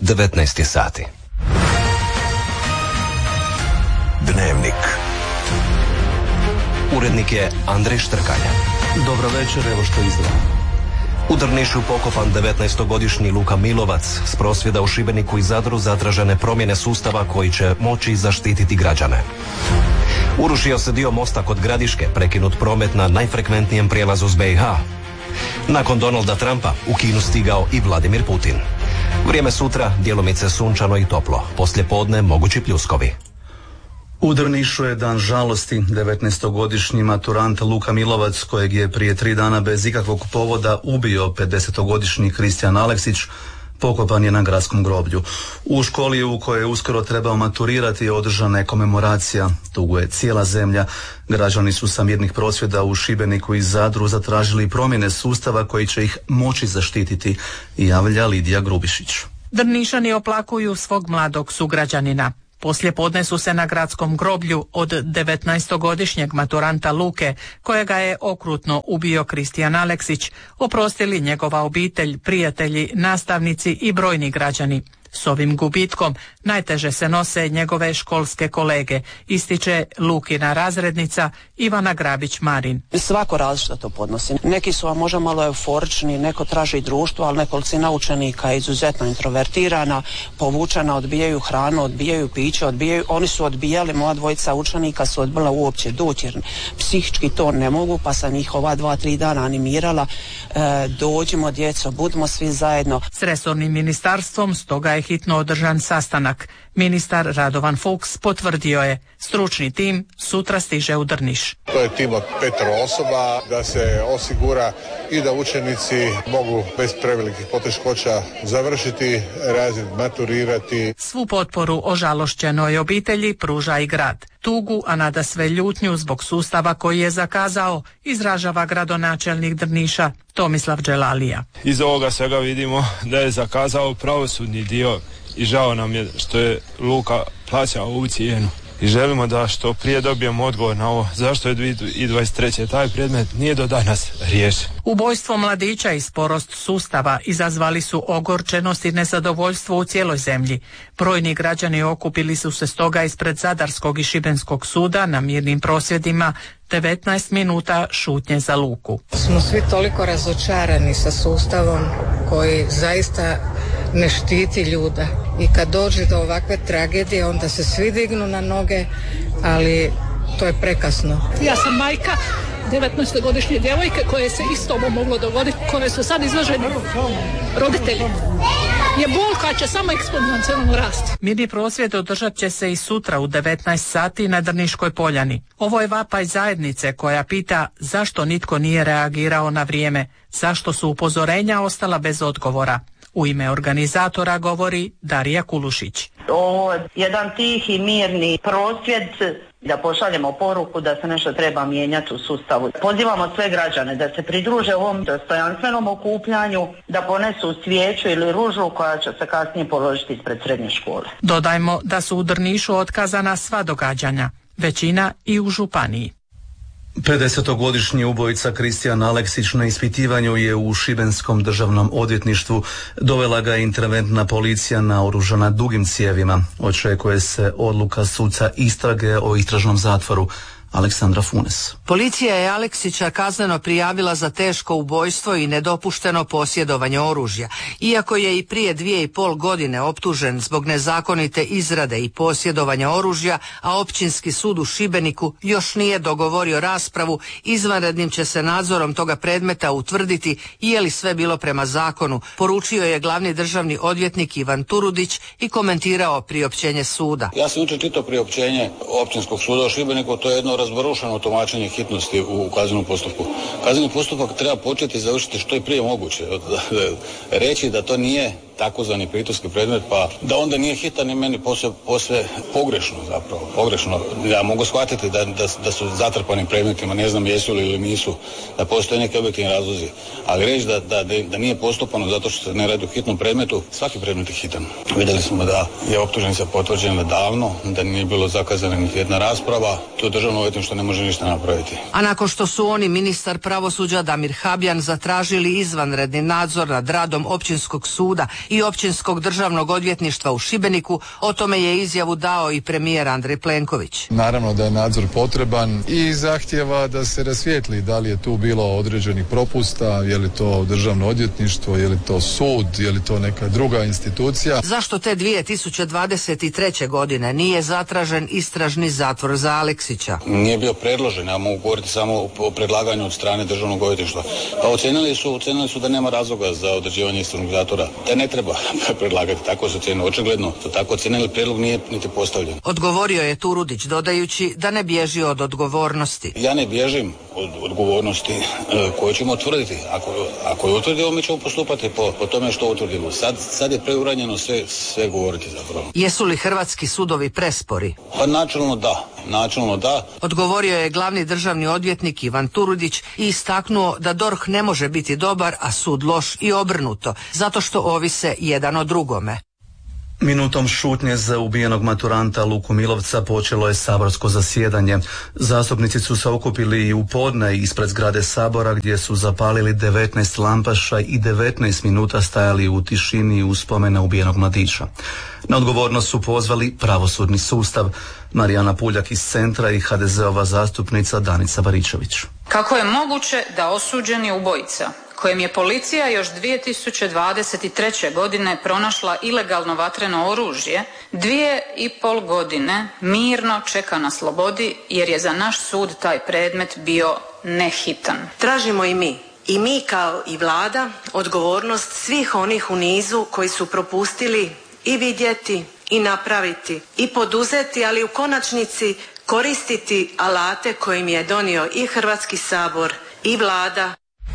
19 sati. Dnevnik. Urednik je Andrej Štrkalja. Dobro večer, evo što izdvajam. U Drnišu pokopan 19-godišnji Luka Milovac. S prosvjeda u Šibeniku i Zadru zatražene promjene sustava koji će moći zaštititi građane. Urušio se dio mosta kod Gradiške, prekinut promet na najfrekventnijem prijelazu s BiH. Nakon Donalda Trumpa u Kinu stigao i Vladimir Putin. Vrijeme sutra, djelomice sunčano i toplo. Poslije podne mogući pljuskovi. U Drnišu je dan žalosti. 19-godišnji maturant Luka Milovac, kojeg je prije 3 dana bez ikakvog povoda ubio 50-godišnji Kristijan Aleksić, pokopan je na gradskom groblju. U školi u kojoj je uskoro trebao maturirati održana je komemoracija. Tuguje cijela zemlja. Građani su sa mirnih prosvjeda u Šibeniku i Zadru zatražili promjene sustava koji će ih moći zaštititi, javlja Lidija Grubišić. Drnišani oplakuju svog mladog sugrađanina. Poslije podne su se na gradskom groblju od 19-godišnjeg maturanta Luke, kojega je okrutno ubio Kristijan Aleksić, oprostili njegova obitelj, prijatelji, nastavnici i brojni građani. S ovim gubitkom najteže se nose njegove školske kolege, ističe Lukina razrednica Ivana Grabić-Marin. Svako različito to podnosi. Neki su vam možda malo euforični, neko traži društvo, ali nekolicina učenika je izuzetno introvertirana, povučena, odbijaju hranu, odbijaju piće, oni su odbijali, moja dvojica učenika su odbila uopće doći jer psihički to ne mogu, pa sam ih ova 2-3 dana animirala. Dođimo djeco, budimo svi zajedno. S resornim ministarstvom stoga je hitno održan sastanak. Ministar Radovan Fuchs potvrdio je, stručni tim sutra stiže u Drniš. To je tim od 5 osoba da se osigura i da učenici mogu bez prevelikih poteškoća završiti razred, maturirati. Svu potporu ožalošćenoj obitelji pruža i grad. Tugu, a nadasve ljutnju zbog sustava koji je zakazao, izražava gradonačelnik Drniša Tomislav Dželalija. Iz ovoga svega vidimo da je zakazao pravosudni dio i žao nam je što je Luka plaćao ovu cijenu. I želimo da što prije dobijemo odgovor na ovo zašto je 2023. taj predmet nije do danas riješen. Ubojstvo mladića i sporost sustava izazvali su ogorčenost i nezadovoljstvo u cijeloj zemlji. Brojni građani okupili su se stoga ispred Zadarskog i Šibenskog suda na mirnim prosvjedima, 19 minuta šutnje za Luku. Smo svi toliko razočarani sa sustavom koji zaista ne štiti ljude. I kad dođe do ovakve tragedije, onda se svi dignu na noge, ali to je prekasno. Ja sam majka 19-godišnje djevojke koje se isto ovo moglo dogoditi, koje su sad izloženi roditelji. Je bol koja će samo eksponencijalno rasti. Mirni prosvjed održat će se i sutra u 19 sati na Drniškoj poljani. Ovo je vapaj zajednice koja pita zašto nitko nije reagirao na vrijeme, zašto su upozorenja ostala bez odgovora. U ime organizatora govori Darija Kulušić. Ovo je jedan tihi, mirni prosvjed da pošaljemo poruku da se nešto treba mijenjati u sustavu. Pozivamo sve građane da se pridruže ovom dostojanstvenom okupljanju, da ponesu svijeću ili ružu koja će se kasnije položiti ispred srednje škole. Dodajmo da su u Drnišu otkazana sva događanja, većina i u županiji. 50-godišnji ubojica Kristijan Aleksić na ispitivanju je u Šibenskom državnom odvjetništvu. Dovela ga je interventna policija naoružana dugim cijevima. Očekuje se odluka suca istrage o istražnom zatvoru. Aleksandra Funes. Policija je Aleksića kazneno prijavila za teško ubojstvo i nedopušteno posjedovanje oružja. Iako je i prije 2,5 godine optužen zbog nezakonite izrade i posjedovanja oružja, a Općinski sud u Šibeniku još nije dogovorio raspravu, izvanrednim će se nadzorom toga predmeta utvrditi je li sve bilo prema zakonu, poručio je glavni državni odvjetnik Ivan Turudić i komentirao priopćenje suda. Ja sam jučer čitao priopćenje Općinskog suda u Šibeniku, to je jedno razbarušeno tumačenje hitnosti u kaznenom postupku. Kazneni postupak treba početi i završiti što je prije moguće. Reći da to nije takozvani priturski predmet, pa da onda nije hitan i meni posve pogrešno zapravo. Pogrešno. Ja mogu shvatiti da su zatrpani predmetima, ne znam jesu li ili nisu, da postoje neki objektivni razlozi. Ali reći da nije postupano zato što se ne radi u hitnom predmetu, svaki predmet je hitan. Vidjeli smo da je optuženica potvrđena davno, da nije bilo zakazana niti jedna rasprava, to državno odvjetništvo ne može ništa napraviti. A nakon što su oni, ministar pravosuđa Damir Habjan, zatražili izvanredni nadzor nad radom Općinskog suda i Općinskog državnog odvjetništva u Šibeniku, o tome je izjavu dao i premijer Andrej Plenković. Naravno da je nadzor potreban i zahtjeva da se rasvijetli da li je tu bilo određenih propusta, je li to državno odvjetništvo, je li to sud, je li to neka druga institucija. Zašto te 2023. godine nije zatražen istražni zatvor za Aleksića? Nije bio predložen, ja mogu govoriti samo o predlaganju od strane državnog odvjetništva. Pa ocenili su da nema razloga za određivanje istražnog zatvora. Da ne treba predlagati, tako su ocenili. Očigledno su tako ocenili, prijedlog nije niti postavljen. Odgovorio je Turudić dodajući da ne bježi od odgovornosti. Ja ne bježim od odgovornosti koju ćemo utvrditi. Ako je utvrdimo, mi ćemo postupati po tome što utvrdimo. Sad je preuranjeno sve govoriti zapravo. Jesu li hrvatski sudovi prespori? Pa načelno da. Odgovorio je glavni državni odvjetnik Ivan Turudić i istaknuo da DORH ne može biti dobar, a sud loš i obrnuto, zato što ovise jedan o drugome. Minutom šutnje za ubijenog maturanta Luku Milovca počelo je saborsko zasjedanje. Zastupnici su se okupili i u podne ispred zgrade Sabora gdje su zapalili 19 lampaša i 19 minuta stajali u tišini u spomen na ubijenog mladića. Na odgovornost su pozvali pravosudni sustav. Marijana Puljak iz Centra i HDZ-ova zastupnica Danica Baričević. Kako je moguće da osuđeni ubojica, kojem je policija još 2023. godine pronašla ilegalno vatreno oružje, 2,5 godine mirno čeka na slobodi jer je za naš sud taj predmet bio nehitan? Tražimo i mi kao i Vlada odgovornost svih onih u nizu koji su propustili i vidjeti i napraviti i poduzeti, ali u konačnici koristiti alate kojim je donio i Hrvatski sabor i Vlada.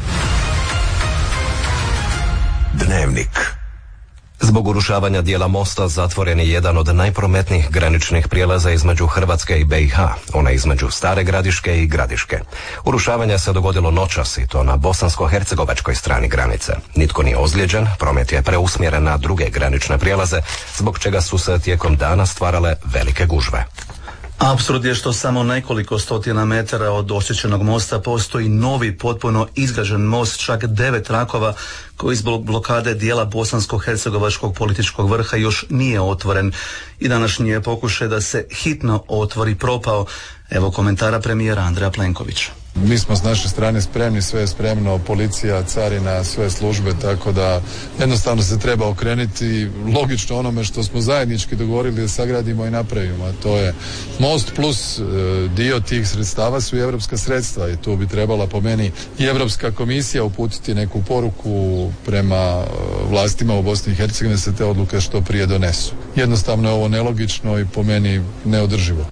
Dnevnik. Zbog urušavanja dijela mosta zatvoren je jedan od najprometnijih graničnih prijelaza između Hrvatske i BiH, ona između Stare Gradiške i Gradiške. Urušavanje se dogodilo noćas i to na bosansko-hercegovačkoj strani granice. Nitko nije ozlijeđen, promet je preusmjeren na druge granične prijelaze, zbog čega su se tijekom dana stvarale velike gužve. Apsurd je što samo nekoliko stotina metara od oštećenog mosta postoji novi potpuno izgrađen most, čak 9 trakova koji zbog blokade dijela bosansko-hercegovačkog političkog vrha još nije otvoren i današnji je pokušaj da se hitno otvori propao. Evo komentara premijera Andreja Plenkovića. Mi smo s naše strane spremni, sve je spremno, policija, carina, sve službe, tako da jednostavno se treba okrenuti logično onome što smo zajednički dogovorili da sagradimo i napravimo, a to je most plus dio tih sredstava su i europska sredstva i tu bi trebala po meni i Europska komisija uputiti neku poruku prema vlastima u Bosni i Hercegovini da se te odluke što prije donesu. Jednostavno je ovo nelogično i po meni neodrživo.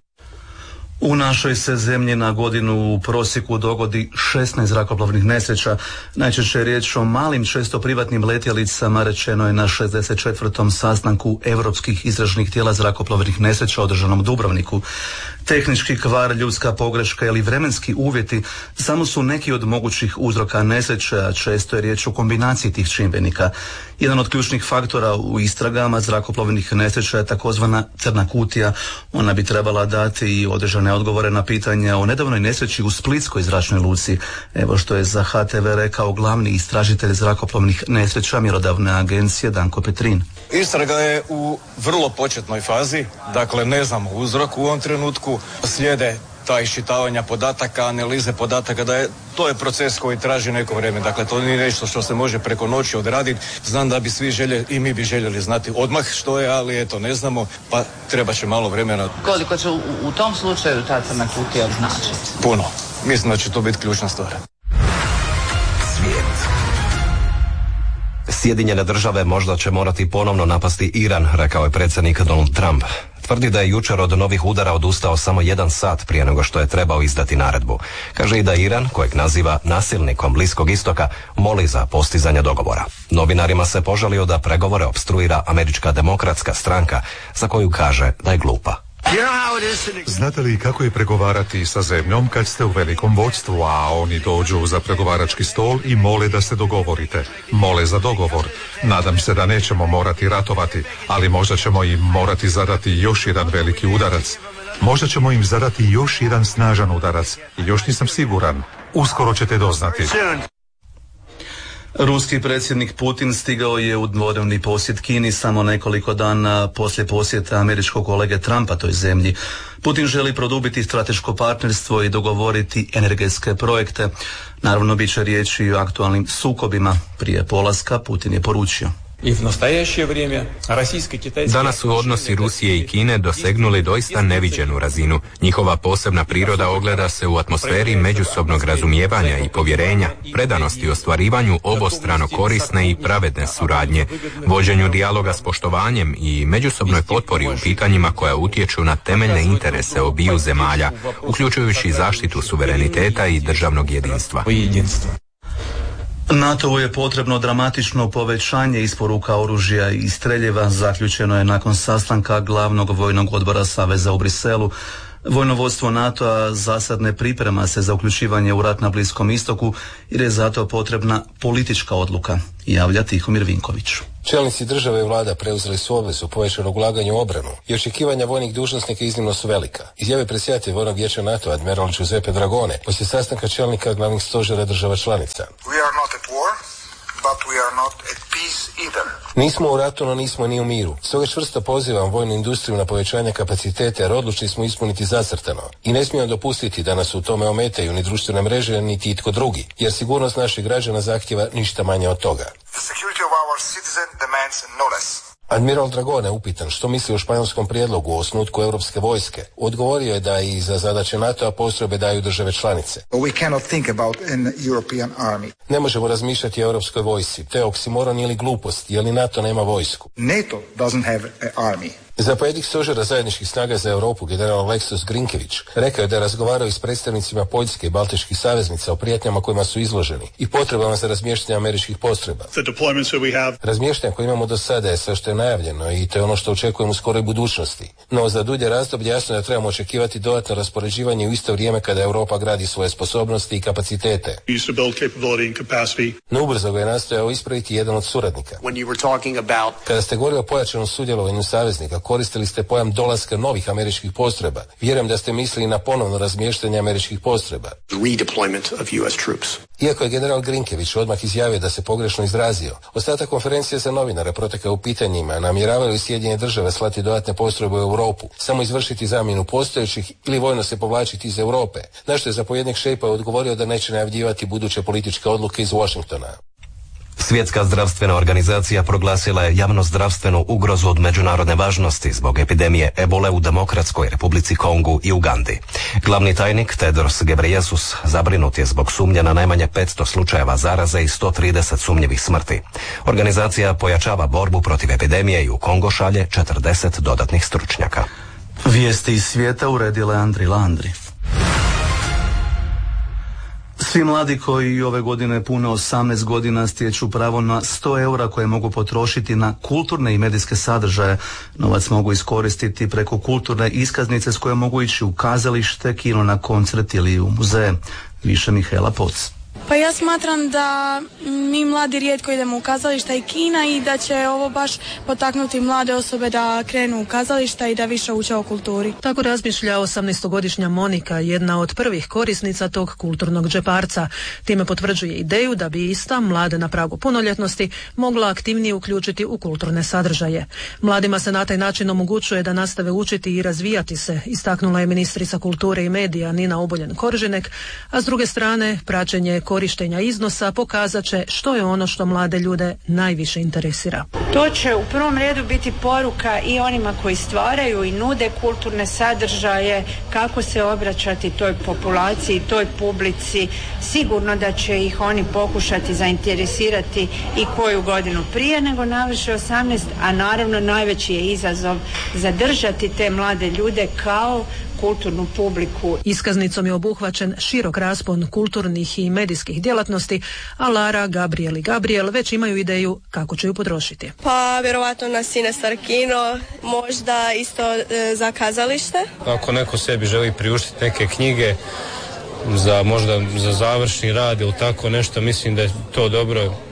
U našoj se zemlji na godinu u prosjeku dogodi 16 zrakoplovnih nesreća. Najčešće je riječ o malim, često privatnim letjelicama, rečeno je na 64. sastanku europskih istražnih tijela zrakoplovnih nesreća održanom u Dubrovniku. Tehnički kvar, ljudska pogreška ili vremenski uvjeti samo su neki od mogućih uzroka nesreća, a često je riječ o kombinaciji tih čimbenika. Jedan od ključnih faktora u istragama zrakoplovnih nesreća je takozvana crna kutija. Ona bi trebala dati i određene odgovore na pitanja o nedavnoj nesreći u Splitskoj zračnoj luci. Evo što je za HTV rekao glavni istražitelj zrakoplovnih nesreća mjerodavne agencije Danko Petrin. Istraga je u vrlo početnoj fazi, dakle ne znamo uzrok u ovom trenutku, slijede ta iščitavanja podataka, analize podataka, to je proces koji traži neko vrijeme, dakle to nije nešto što se može preko noći odraditi. Znam da bi svi željeli i mi bi željeli znati odmah što je, ali eto ne znamo, pa treba će malo vremena. Koliko će u tom slučaju ta crna kutija značiti? Puno. Mislim da će to biti ključna stvar. Svijet. Sjedinjene države možda će morati ponovno napasti Iran, rekao je predsjednik Donald Trump. Tvrdi da je jučer od novih udara odustao samo 1 sat prije nego što je trebao izdati naredbu. Kaže i da Iran, kojeg naziva nasilnikom Bliskog istoka, moli za postizanje dogovora. Novinarima se požalio da pregovore opstruira Američka demokratska stranka, za koju kaže da je glupa. Znate li kako je pregovarati sa zemljom kad ste u velikom vodstvu, a oni dođu za pregovarački stol i mole da se dogovorite? Mole za dogovor. Nadam se da nećemo morati ratovati, ali možda ćemo im morati zadati još jedan veliki udarac. Možda ćemo im zadati još jedan snažan udarac. I još nisam siguran. Uskoro ćete doznati. Ruski predsjednik Putin stigao je u dvodnevni posjet Kini samo nekoliko dana poslije posjeta američkog kolege Trumpa toj zemlji. Putin želi produbiti strateško partnerstvo i dogovoriti energetske projekte. Naravno, bit će riječi i o aktualnim sukobima. Prije polaska Putin je poručio: Danas su odnosi Rusije i Kine dosegnuli doista neviđenu razinu. Njihova posebna priroda ogleda se u atmosferi međusobnog razumijevanja i povjerenja, predanosti ostvarivanju obostrano korisne i pravedne suradnje, vođenju dijaloga s poštovanjem i međusobnoj potpori u pitanjima koja utječu na temeljne interese obiju zemalja, uključujući zaštitu suvereniteta i državnog jedinstva. NATO-u je potrebno dramatično povećanje isporuka oružja i streljiva, zaključeno je nakon sastanka glavnog vojnog odbora Saveza u Briselu. Vojno vodstvo NATO-a zasad ne priprema se za uključivanje u rat na Bliskom istoku jer je zato potrebna politička odluka, javlja Tihomir Vinković. Čelnici države i vlada preuzeli su obvezu povećanog ulaganja u obranu i očekivanja vojnih dužnosnika iznimno su velika. Izjave predsjedatelj Vojnog vijeća NATO admiral Giuseppe Dragone poslije sastanka čelnika glavnih stožera država članica. Nismo u ratu, no nismo ni u miru. Stoga čvrsto pozivam vojnu industriju na povećanje kapaciteta jer odlučni smo ispuniti zacrtano. I ne smijemo dopustiti da nas u tome ometaju ni društvene mreže, niti itko drugi, jer sigurnost naših građana zahtjeva ništa manje od toga. Admiral Dragone upitan što misli o španjolskom prijedlogu o osnutku europske vojske, odgovorio je da i za zadaće NATO-a postrojbe daju države članice. Ne možemo razmišljati o europskoj vojsci, to je oksimoron ili glupost, jer ni NATO nema vojsku. NATO doesn't have an army. Zapovjednik stožera zajedničkih snaga za Europu, general Aleksis Grinkević, rekao je da je razgovarao s predstavnicima Poljske i baltičkih saveznica o prijetnjama kojima su izloženi i potrebama za razmještanje američkih postrojba. Razmještanje koje imamo do sada je sve što je najavljeno i to je ono što očekujemo u skoroj budućnosti. No za dulje razdoblje jasno je da trebamo očekivati dodatno raspoređivanje u isto vrijeme kada Europa gradi svoje sposobnosti i kapacitete. No ubrzo ga je nastojao ispraviti jedan od suradnika. Kada ste govorili o pojačanom sudjelovanju saveznika, koristili ste pojam dolaska novih američkih postrojba. Vjerujem da ste mislili na ponovno razmještanje američkih postrojba. Iako je general Grinkević odmah izjavio da se pogrešno izrazio, ostatak konferencije za novinare protekao u pitanjima namjeravaju Sjedinjene države slati dodatne postrojbe u Europu, samo izvršiti zamjenu postojećih ili vojno se povlačiti iz Europe, na što je zapovjednik Šejpa odgovorio da neće najavljivati buduće političke odluke iz Washingtona. Svjetska zdravstvena organizacija proglasila je javnozdravstvenu ugrozu od međunarodne važnosti zbog epidemije ebole u Demokratskoj Republici Kongu i Ugandi. Glavni tajnik Tedros Ghebreyesus zabrinut je zbog sumnje na najmanje 500 slučajeva zaraze i 130 sumnjivih smrti. Organizacija pojačava borbu protiv epidemije i u Kongo šalje 40 dodatnih stručnjaka. Vijesti iz svijeta uredila je Andri Landri. Svi mladi koji ove godine pune 18 godina stječu pravo na 100 eura koje mogu potrošiti na kulturne i medijske sadržaje. Novac mogu iskoristiti preko kulturne iskaznice s koje mogu ići u kazalište, kino, na koncert ili u muzeje. Više Mihajla Poc. Pa ja smatram da mi mladi rijetko idemo u kazališta i kina i da će ovo baš potaknuti mlade osobe da krenu u kazališta i da više uče o kulturi. Tako razmišlja 18-godišnja Monika, jedna od prvih korisnica tog kulturnog džeparca. Time potvrđuje ideju da bi ista, mlade na pragu punoljetnosti, mogla aktivnije uključiti u kulturne sadržaje. Mladima se na taj način omogućuje da nastave učiti i razvijati se, istaknula je ministrica kulture i medija Nina Obuljen-Koržinek, a s druge strane praćenje korištenja iznosa pokazat će što je ono što mlade ljude najviše interesira. To će u prvom redu biti poruka i onima koji stvaraju i nude kulturne sadržaje, kako se obraćati toj populaciji, toj publici. Sigurno da će ih oni pokušati zainteresirati i koju godinu prije nego navrše 18, a naravno najveći je izazov zadržati te mlade ljude kao kulturnu publiku. Iskaznicom je obuhvaćen širok raspon kulturnih i medijskih djelatnosti, a Lara, Gabriel i Gabriel već imaju ideju kako će ju potrošiti. Pa vjerovatno na Cinestar kino, možda isto za kazalište. Ako neko sebi želi priuštiti neke knjige za možda za završni rad ili tako nešto, mislim da je to dobro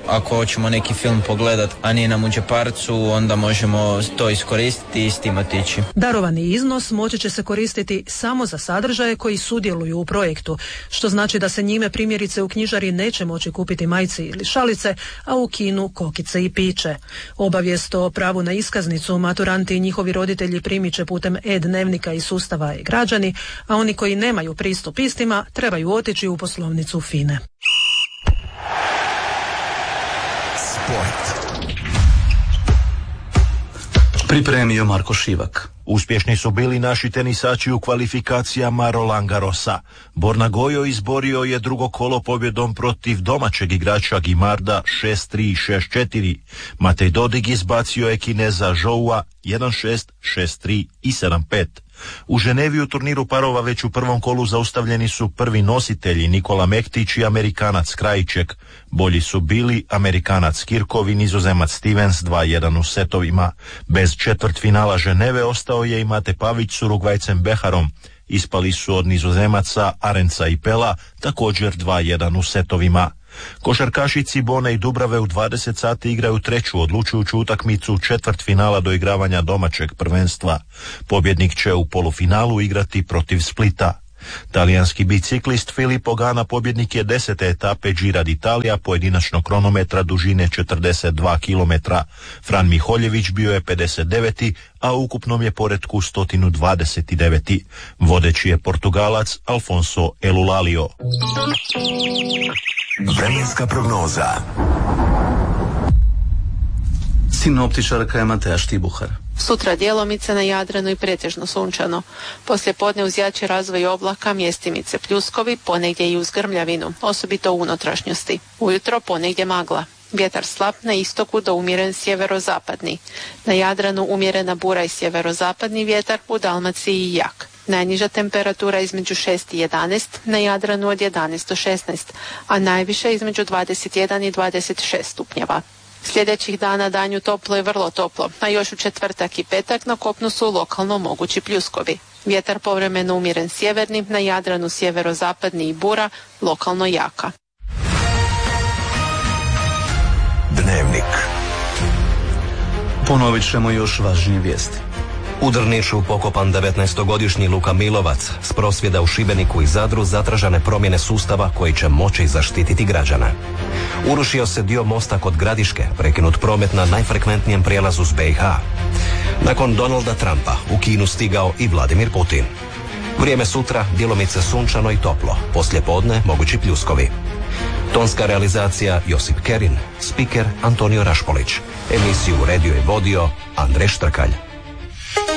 ako hoćemo neki film pogledat, a nije nam u džeparcu, onda možemo to iskoristiti i s tim otići. Darovani iznos moći će se koristiti samo za sadržaje koji sudjeluju u projektu, što znači da se njime primjerice u knjižari neće moći kupiti majice ili šalice, a u kinu kokice i piće. Obavijest o pravu na iskaznicu maturanti i njihovi roditelji primit će putem e-dnevnika i sustava e-građani, a oni koji nemaju pristup istima trebaju otići u poslovnicu FINE. Pripremio Marko Šivak. Uspješni su bili naši tenisači u kvalifikacijama Roland Garrosa. Borna Gojo izborio je drugo kolo pobjedom protiv domaćeg igrača Gimarda 6-3, 6-4. Matej Dodig izbacio je Kineza Zhoua 1-6, 6-3 i 7-5. U Ženevi u turniru parova već u prvom kolu zaustavljeni su prvi nositelji Nikola Mektić i Amerikanac Krajiček. Bolji su bili Amerikanac Kirkov i Nizozemac Stevens 2-1 u setovima. Bez četvrtfinala Ženeve ostao je i Mate Pavić s Urugvajcem Beharom. Ispali su od Nizozemaca Arenca i Pela, također 2-1 u setovima. Košarkaši Cibone i Dubrave u 20 sati igraju treću odlučujuću utakmicu četvrtfinala do igravanja domaćeg prvenstva. Pobjednik će u polufinalu igrati protiv Splita. Talijanski biciklist Filippo Ganna pobjednik je 10. etape Gira d'Italia pojedinačnog kronometra dužine 42 km. Fran Miholjević bio je 59. a u ukupnom je poretku 129. Vodeći je Portugalac Alfonso Elulalio. Vremenska prognoza. Sinoptičarka je Mateja Štibuhar. Sutra djelomice na Jadranu i pretežno sunčano. Poslijepodne uz jači razvoj oblaka mjestimice pljuskovi, ponegdje i uz grmljavinu, osobito u unutrašnjosti. Ujutro ponegdje magla. Vjetar slab na istoku do umjeren sjeverozapadni. Na Jadranu umjerena bura i sjeverozapadni vjetar, u Dalmaciji jak. Najniža temperatura između 6 i 11, na Jadranu od 11 do 16, a najviše između 21 i 26 stupnjeva. Sljedećih dana danju toplo je vrlo toplo, a još u četvrtak i petak na kopnu su lokalno mogući pljuskovi. Vjetar povremeno umjeren sjeverni, na Jadranu sjeverozapadni i bura, lokalno jaka. Dnevnik. Ponovit ćemo još važnije vijesti. U Drnišu pokopan 19-godišnji Luka Milovac. S prosvjeda u Šibeniku i Zadru zatražene promjene sustava koji će moći zaštititi građane. Urušio se dio mosta kod Gradiške, prekinut promet na najfrekventnijem prijelazu s BiH. Nakon Donalda Trumpa u Kinu stigao i Vladimir Putin. Vrijeme sutra djelomice sunčano i toplo, poslijepodne mogući pljuskovi. Tonska realizacija Josip Kerin, spiker Antonio Rašpolić. Emisiju uredio i vodio Andrej Štrkalj.